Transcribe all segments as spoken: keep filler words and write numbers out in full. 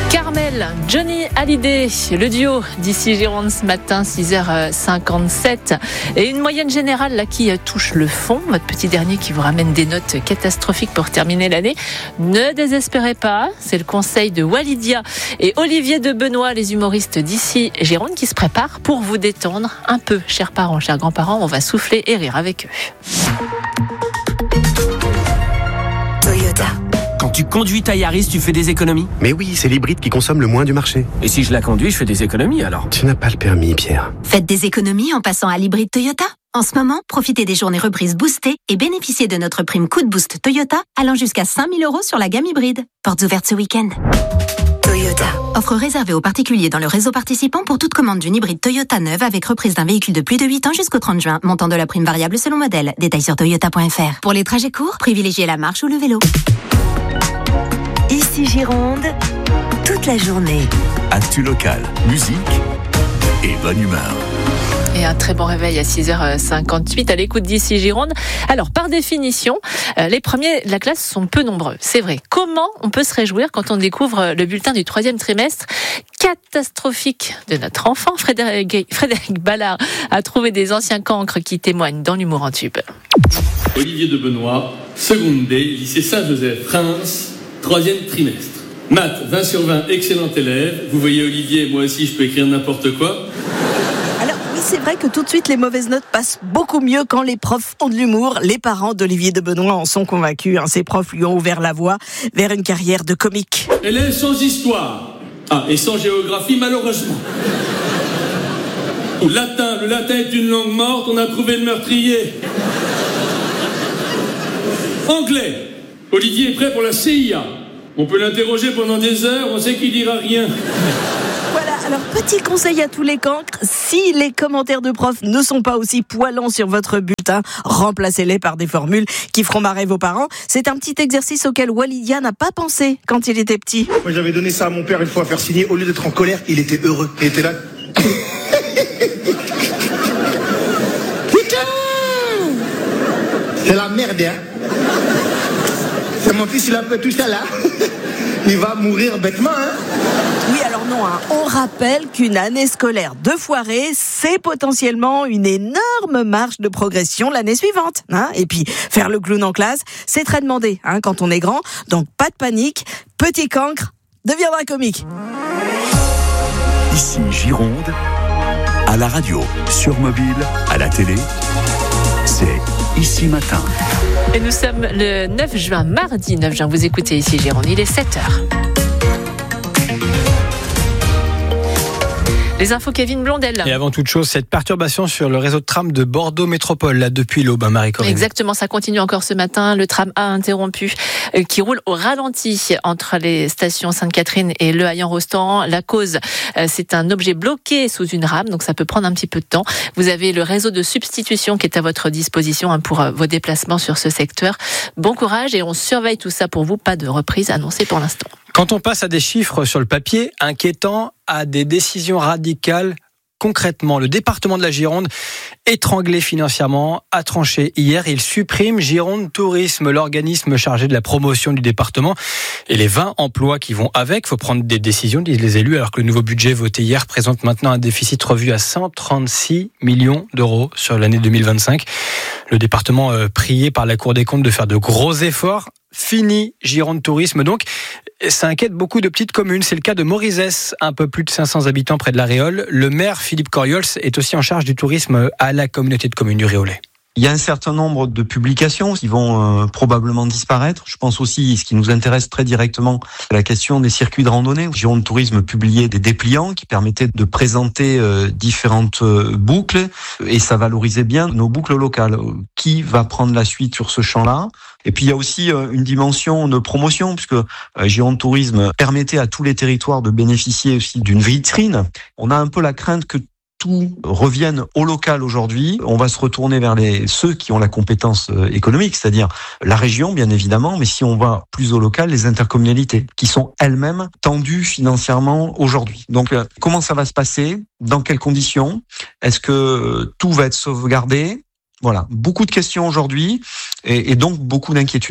Carmel, Johnny Hallyday, le duo d'ici Gironde ce matin, six heures cinquante-sept. Et une moyenne générale là qui touche le fond. Votre petit dernier qui vous ramène des notes catastrophiques pour terminer l'année. Ne désespérez pas, c'est le conseil de Walidia et Olivier de Benoît, les humoristes d'ici Gironde, qui se préparent pour vous détendre un peu. Chers parents, chers grands-parents, on va souffler et rire avec eux. Toyota. Quand tu conduis ta Yaris, tu fais des économies ? Mais oui, c'est l'hybride qui consomme le moins du marché. Et si je la conduis, je fais des économies alors ? Tu n'as pas le permis, Pierre. Faites des économies en passant à l'hybride Toyota. En ce moment, profitez des journées reprises boostées et bénéficiez de notre prime coup de boost Toyota allant jusqu'à cinq mille euros sur la gamme hybride. Portes ouvertes ce week-end. Toyota. Offre réservée aux particuliers dans le réseau participant pour toute commande d'une hybride Toyota neuve avec reprise d'un véhicule de plus de huit ans jusqu'au trente juin. Montant de la prime variable selon modèle. Détails sur toyota point f r. Pour les trajets courts, privilégiez la marche ou le vélo. Ici Gironde, toute la journée. Actu locale, musique et bonne humeur. Et un très bon réveil à six heures cinquante-huit à l'écoute d'ici Gironde. Alors, par définition, les premiers de la classe sont peu nombreux. C'est vrai. Comment on peut se réjouir quand on découvre le bulletin du troisième trimestre catastrophique de notre enfant? Frédéric, Frédéric Ballard a trouvé des anciens cancres qui témoignent dans l'humour en tube. Olivier de Benoît, seconde D, lycée Saint-Joseph-Reims, troisième trimestre. Maths, vingt sur vingt, excellent élève. Vous voyez Olivier, moi aussi je peux écrire n'importe quoi. C'est vrai que tout de suite les mauvaises notes passent beaucoup mieux quand les profs ont de l'humour. Les parents d'Olivier de Benoît en sont convaincus. Hein. Ces profs lui ont ouvert la voie vers une carrière de comique. Élève sans histoire. Ah, et sans géographie malheureusement. Latin, le latin est une langue morte, on a trouvé le meurtrier. Anglais. Olivier est prêt pour la C I A. On peut l'interroger pendant des heures, on sait qu'il dira rien. Voilà, alors petit conseil à tous les cancres, si les commentaires de profs ne sont pas aussi poilants sur votre bulletin, remplacez-les par des formules qui feront marrer vos parents. C'est un petit exercice auquel Walidia n'a pas pensé quand il était petit. Moi j'avais donné ça à mon père une fois à faire signer, au lieu d'être en colère, il était heureux. Il était là. Putain, c'est la merde, hein. C'est mon fils, il a fait tout ça là. Il va mourir bêtement, hein. Oui, alors non, hein. On rappelle qu'une année scolaire de foirée, c'est potentiellement une énorme marge de progression l'année suivante. Hein. Et puis, faire le clown en classe, c'est très demandé hein, quand on est grand. Donc, pas de panique, petit cancre deviendra comique. Ici Gironde, à la radio, sur mobile, à la télé, c'est Ici Matin. Et nous sommes le neuf juin, mardi neuf juin. Vous écoutez Ici Gironde, il est sept heures. Les infos Kevin Blondel. Et avant toute chose, cette perturbation sur le réseau de tram de Bordeaux Métropole, là, depuis l'aube, hein, Marie-Corinne. Exactement, ça continue encore ce matin. Le tram A interrompu euh, qui roule au ralenti entre les stations Sainte-Catherine et Le Haillan-Rostand. La cause, euh, c'est un objet bloqué sous une rame, donc ça peut prendre un petit peu de temps. Vous avez le réseau de substitution qui est à votre disposition hein, pour euh, vos déplacements sur ce secteur. Bon courage et on surveille tout ça pour vous. Pas de reprise annoncée pour l'instant. Quand on passe à des chiffres sur le papier inquiétants, à des décisions radicales, concrètement, le département de la Gironde, étranglé financièrement, a tranché hier. Il supprime Gironde Tourisme, l'organisme chargé de la promotion du département, et les vingt emplois qui vont avec. Il faut prendre des décisions, disent les élus, alors que le nouveau budget voté hier présente maintenant un déficit revu à cent trente-six millions d'euros sur l'année deux mille vingt-cinq. Le département euh, prié par la Cour des comptes de faire de gros efforts. Fini Gironde Tourisme donc. Ça inquiète beaucoup de petites communes. C'est le cas de Morizès, un peu plus de cinq cents habitants près de la Réole. Le maire Philippe Coriols est aussi en charge du tourisme à la communauté de communes du Réolais. Il y a un certain nombre de publications qui vont euh, probablement disparaître. Je pense aussi, ce qui nous intéresse très directement, c'est la question des circuits de randonnée. Gironde Tourisme publiait des dépliants qui permettaient de présenter euh, différentes euh, boucles et ça valorisait bien nos boucles locales. Qui va prendre la suite sur ce champ-là ? Et puis il y a aussi euh, une dimension de promotion puisque euh, Gironde Tourisme permettait à tous les territoires de bénéficier aussi d'une vitrine. On a un peu la crainte que tout revienne au local aujourd'hui. On va se retourner vers les ceux qui ont la compétence économique, c'est-à-dire la région, bien évidemment, mais si on va plus au local, les intercommunalités, qui sont elles-mêmes tendues financièrement aujourd'hui. Donc, comment ça va se passer ? Dans quelles conditions ? Est-ce que tout va être sauvegardé ? Voilà, beaucoup de questions aujourd'hui et, et donc beaucoup d'inquiétudes.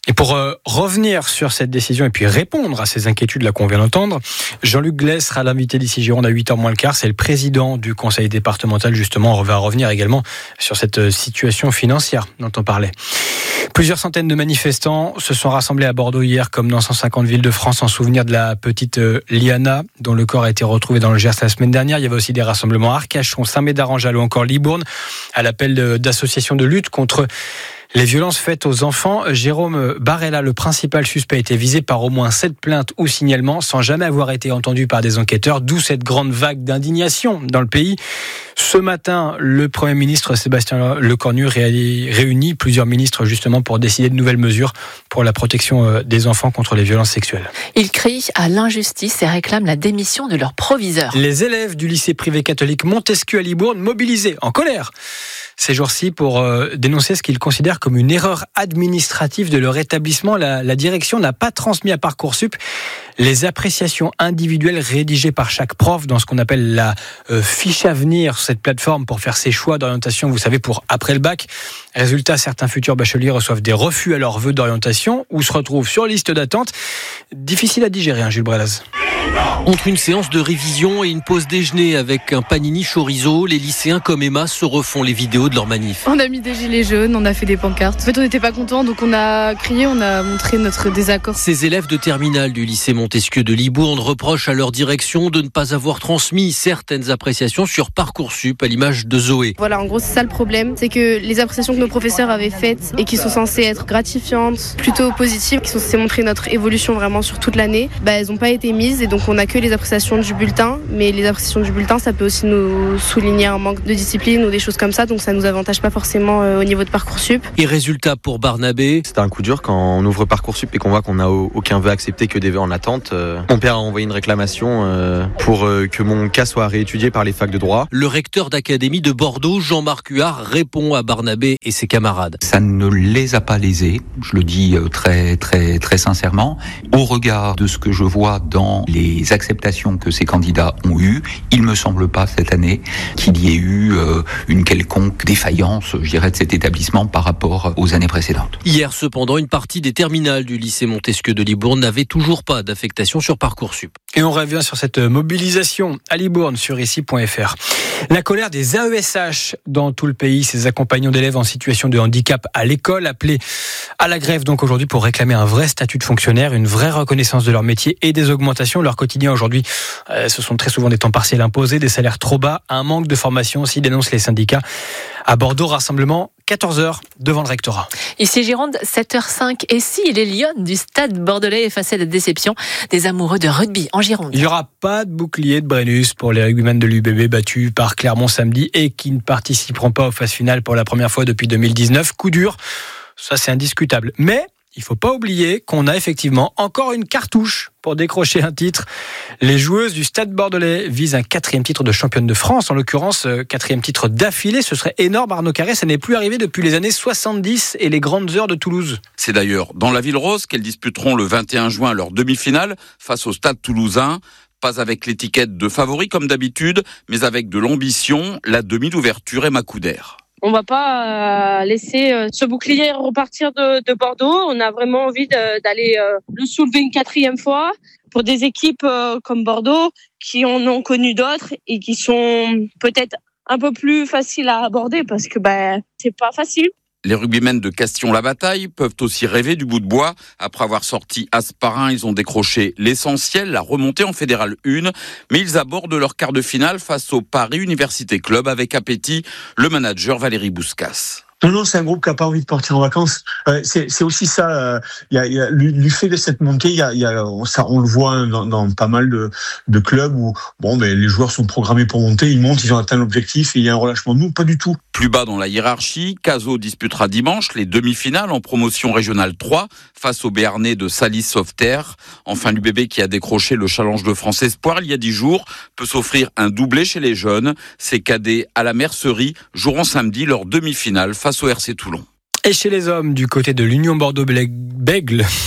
Et pour euh, revenir sur cette décision et puis répondre à ces inquiétudes là qu'on vient d'entendre, Jean-Luc Glès sera l'invité d'ici Gironde à huit heures moins le quart. C'est le président du conseil départemental, justement. On va revenir également sur cette situation financière dont on parlait. Plusieurs centaines de manifestants se sont rassemblés à Bordeaux hier, comme dans cent cinquante villes de France, en souvenir de la petite euh, Liana, dont le corps a été retrouvé dans le Gers la semaine dernière. Il y avait aussi des rassemblements à Arcachon, Saint-Médard-en-Jalles ou encore Libourne, à l'appel de, d'associations de lutte contre les violences faites aux enfants. Jérôme Barella, le principal suspect, a été visé par au moins sept plaintes ou signalements sans jamais avoir été entendu par des enquêteurs, d'où cette grande vague d'indignation dans le pays. Ce matin, le Premier ministre Sébastien Lecornu réunit plusieurs ministres justement pour décider de nouvelles mesures pour la protection des enfants contre les violences sexuelles. Ils crient à l'injustice et réclament la démission de leur proviseur. Les élèves du lycée privé catholique Montesquieu à Libourne mobilisés en colère ces jours-ci pour euh, dénoncer ce qu'ils considèrent comme une erreur administrative de leur établissement. La, la direction n'a pas transmis à Parcoursup les appréciations individuelles rédigées par chaque prof dans ce qu'on appelle la euh, fiche à venir, cette plateforme pour faire ses choix d'orientation, vous savez, pour après le bac. Résultat, certains futurs bacheliers reçoivent des refus à leurs vœux d'orientation ou se retrouvent sur liste d'attente. Difficile à digérer, hein, Jules Brelaz. Entre une séance de révision et une pause déjeuner avec un panini chorizo, les lycéens comme Emma se refont les vidéos de leur manif. On a mis des gilets jaunes, on a fait des pancartes. En fait, on n'était pas contents, donc on a crié, on a montré notre désaccord. Ces élèves de terminale du lycée Montesquieu de Libourne reprochent à leur direction de ne pas avoir transmis certaines appréciations sur Parcoursup, à l'image de Zoé. Voilà, en gros, c'est ça le problème, c'est que les appréciations que nos professeurs avaient faites et qui sont censées être gratifiantes, plutôt positives, qui sont censées montrer notre évolution vraiment sur toute l'année, bah, elles n'ont pas été mises et donc on n'a que les appréciations du bulletin, mais les appréciations du bulletin, ça peut aussi nous souligner un manque de discipline ou des choses comme ça, donc ça nous avantage pas forcément au niveau de Parcoursup. Et résultat pour Barnabé. C'était un coup dur quand on ouvre Parcoursup et qu'on voit qu'on n'a aucun vœu accepté, que des vœux en attente. Mon père a envoyé une réclamation pour que mon cas soit réétudié par les facs de droit. Le recteur d'académie de Bordeaux, Jean-Marc Huard, répond à Barnabé et ses camarades. Ça ne les a pas lésés, je le dis très très très sincèrement. Au regard de ce que je vois dans les acceptations que ces candidats ont eues, il me semble pas cette année qu'il y ait eu euh, une quelconque défaillance, je dirais, de cet établissement par rapport aux années précédentes. Hier, cependant, une partie des terminales du lycée Montesquieu de Libourne n'avait toujours pas d'affectation sur Parcoursup. Et on revient sur cette mobilisation à Libourne sur ici point f r. La colère des A E S H dans tout le pays, ces accompagnants d'élèves en situation de handicap à l'école, appelés à la grève donc aujourd'hui pour réclamer un vrai statut de fonctionnaire, une vraie reconnaissance de leur métier et des augmentations. Leur quotidien aujourd'hui, euh, ce sont très souvent des temps partiels imposés, des salaires trop bas, un manque de formation aussi, dénoncent les syndicats. À Bordeaux, rassemblement quatorze heures devant le rectorat. Ici Gironde, sept heures cinq. Et si les Lions du stade bordelais effaçaient la déception des amoureux de rugby en Gironde? Il n'y aura pas de bouclier de Brennus pour les rugbymen de l'U B B battus par Clermont samedi et qui ne participeront pas aux phases finales pour la première fois depuis deux mille dix-neuf. Coup dur, ça c'est indiscutable. Mais il ne faut pas oublier qu'on a effectivement encore une cartouche pour décrocher un titre. Les joueuses du Stade Bordelais visent un quatrième titre de championne de France, en l'occurrence quatrième titre d'affilée. Ce serait énorme, Arnaud Carré, ça n'est plus arrivé depuis les années soixante-dix et les grandes heures de Toulouse. C'est d'ailleurs dans la Ville Rose qu'elles disputeront le vingt et un juin leur demi-finale face au Stade Toulousain. Pas avec l'étiquette de favori comme d'habitude, mais avec de l'ambition. La demi d'ouverture est Macoudère. On va pas euh, laisser euh, ce bouclier repartir de, de Bordeaux. On a vraiment envie de, d'aller euh, le soulever une quatrième fois pour des équipes euh, comme Bordeaux qui en ont connu d'autres et qui sont peut-être un peu plus faciles à aborder parce que ben c'est pas facile. Les rugbymen de Castillon-la-Bataille peuvent aussi rêver du bout de bois. Après avoir sorti Asparin, ils ont décroché l'essentiel, la remontée en Fédéral un. Mais ils abordent leur quart de finale face au Paris Université Club avec appétit le manager Valérie Bouscas. Non, non, c'est un groupe qui n'a pas envie de partir en vacances. Euh, c'est, c'est aussi ça. Il euh, y, a, y a du fait de cette montée, il y a, y a, ça, on le voit dans, dans pas mal de, de clubs où bon, ben les joueurs sont programmés pour monter, ils montent, ils ont atteint l'objectif et il y a un relâchement. Nous, pas du tout. Plus bas dans la hiérarchie, Cazaux disputera dimanche les demi-finales en promotion régionale trois face au Béarnais de Salis Sauveterre. Enfin, l'U B B qui a décroché le Challenge de France Espoir il y a dix jours peut s'offrir un doublé chez les jeunes. Ces cadets à la Mercerie joueront samedi leur demi-finale face au R C Toulon. Et chez les hommes, du côté de l'Union Bordeaux-Bègles,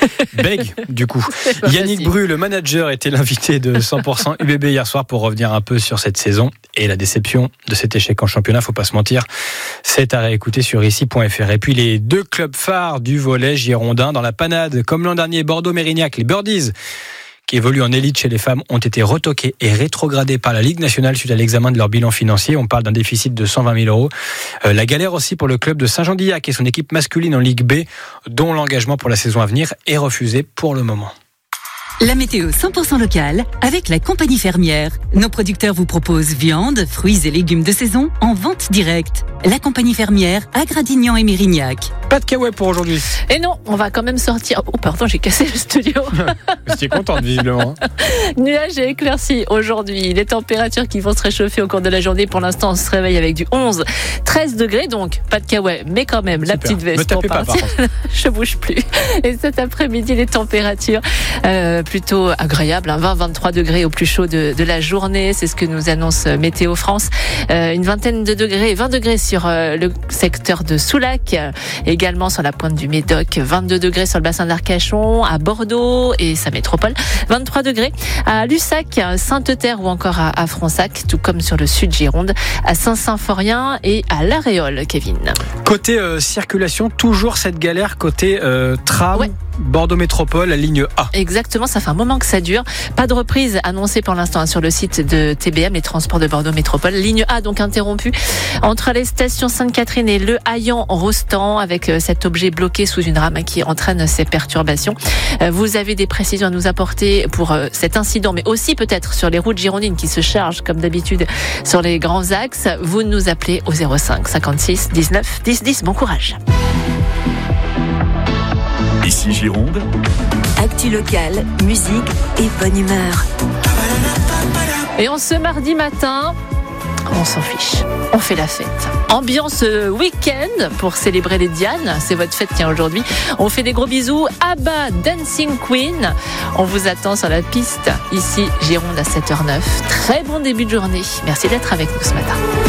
Bègue, du coup. Yannick Bru, le manager, était l'invité de cent pour cent U B B hier soir pour revenir un peu sur cette saison et la déception de cet échec en championnat, faut pas se mentir. C'est à réécouter sur ici point f r. Et puis les deux clubs phares du volley girondin dans la panade, comme l'an dernier, Bordeaux-Mérignac, les Birdies, qui évoluent en élite chez les femmes, ont été retoqués et rétrogradés par la Ligue nationale suite à l'examen de leur bilan financier. On parle d'un déficit de cent vingt mille euros. Euh, la galère aussi pour le club de Saint-Jean-d'Illac et son équipe masculine en Ligue B, dont l'engagement pour la saison à venir est refusé pour le moment. La météo cent pour cent locale avec la compagnie fermière. Nos producteurs vous proposent viande, fruits et légumes de saison en vente directe. La compagnie fermière à Gradignan et Mérignac. Pas de kawaii pour aujourd'hui. Et non, on va quand même sortir. Oh pardon, j'ai cassé le studio. J'étais contente visiblement. Nuages et éclaircies aujourd'hui. Les températures qui vont se réchauffer au cours de la journée. Pour l'instant, on se réveille avec du onze, treize degrés, donc pas de kawaii, mais quand même la Super. petite veste pour pas, partir. Je bouge plus. Et cet après-midi, les températures euh, plutôt agréables, hein, vingt à vingt-trois degrés au plus chaud de, de la journée. C'est ce que nous annonce Météo France. Euh, une vingtaine de degrés, vingt degrés sur euh, le secteur de Soulac, euh, également sur la pointe du Médoc, vingt-deux degrés sur le bassin d'Arcachon, à Bordeaux et sa métropole, vingt-trois degrés à Lussac, Sainte-Terre ou encore à, à Fronsac, tout comme sur le sud Gironde, à Saint-Symphorien et à l'Aréole, Kevin. Côté euh, circulation, toujours cette galère côté euh, tram. Ouais. Bordeaux Métropole, la ligne A. Exactement, ça fait un moment que ça dure. Pas de reprise annoncée pour l'instant hein, sur le site de T B M, les transports de Bordeaux Métropole. Ligne A donc interrompue entre les stations Sainte-Catherine et Le Haillan-Rostand avec euh, cet objet bloqué sous une rame qui entraîne ces perturbations. Euh, vous avez des précisions à nous apporter pour euh, cet incident, mais aussi peut-être sur les routes girondines qui se chargent comme d'habitude sur les grands axes. Vous nous appelez au zéro cinq cinquante-six dix-neuf dix dix. Bon courage. Ici Gironde. Actu locale, musique et bonne humeur. Et en ce mardi matin, on s'en fiche. On fait la fête. Ambiance week-end pour célébrer les Dianes. C'est votre fête, tiens, aujourd'hui. On fait des gros bisous. Abba, Dancing Queen. On vous attend sur la piste. Ici, Gironde à sept heures zéro neuf. Très bon début de journée. Merci d'être avec nous ce matin.